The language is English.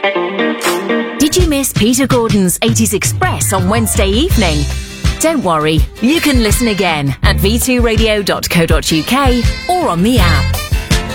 Did you miss Peter Gordon's 80s Express on Wednesday evening? Don't worry, you can listen again at v2radio.co.uk or on the app.